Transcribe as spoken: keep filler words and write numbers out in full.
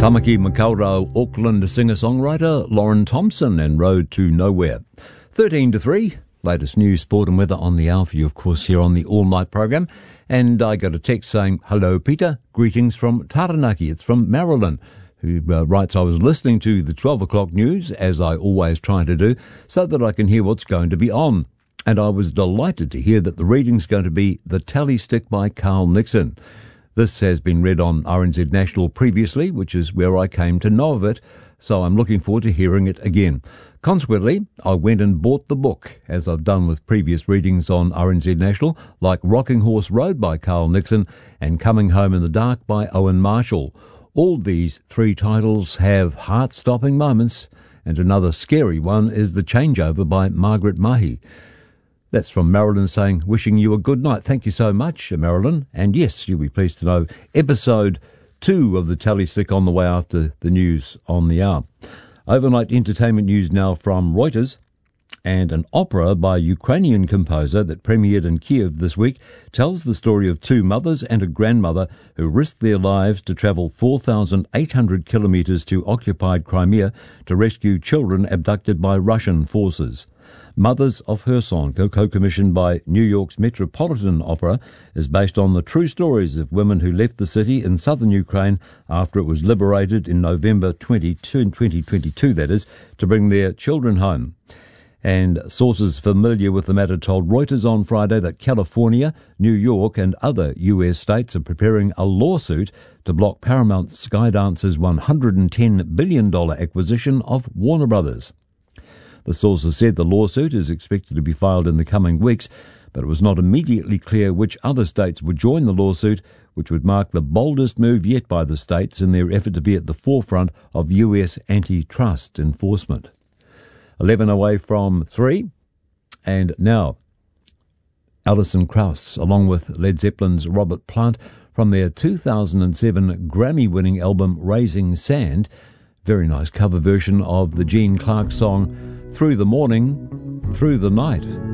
Tamaki Makaurau, Auckland singer-songwriter Lauren Thompson and Road to Nowhere. thirteen to three, latest news, sport and weather on the hour for you, of course, here on the all-night program. And I got a text saying, hello, Peter, greetings from Taranaki. It's from Marilyn, who uh, writes, I was listening to the twelve o'clock news, as I always try to do, so that I can hear what's going to be on. And I was delighted to hear that the reading's going to be The Tally Stick by Carl Nixon. This has been read on R N Z National previously, which is where I came to know of it, so I'm looking forward to hearing it again. Consequently, I went and bought the book, as I've done with previous readings on R N Z National, like Rocking Horse Road by Carl Nixon and Coming Home in the Dark by Owen Marshall. All these three titles have heart-stopping moments, and another scary one is The Changeover by Margaret Mahi. That's from Marilyn saying, wishing you a good night. Thank you so much, Marilyn. And yes, you'll be pleased to know, episode two of the Tally Stick on the way after the news on the hour. Overnight entertainment news now from Reuters. And an opera by a Ukrainian composer that premiered in Kiev this week tells the story of two mothers and a grandmother who risked their lives to travel four thousand eight hundred kilometres to occupied Crimea to rescue children abducted by Russian forces. Mothers of Kherson, co-commissioned by New York's Metropolitan Opera, is based on the true stories of women who left the city in southern Ukraine after it was liberated in November twenty twenty-two, that is, to bring their children home. And sources familiar with the matter told Reuters on Friday that California, New York and other U S states are preparing a lawsuit to block Paramount Skydance's one hundred ten billion dollars acquisition of Warner Brothers. The sources said the lawsuit is expected to be filed in the coming weeks, but it was not immediately clear which other states would join the lawsuit, which would mark the boldest move yet by the states in their effort to be at the forefront of U S antitrust enforcement. eleven away from three, and now Alison Krauss, along with Led Zeppelin's Robert Plant, from their two thousand seven Grammy-winning album Raising Sand. Very nice cover version of the Gene Clark song Through the Morning, Through the Night.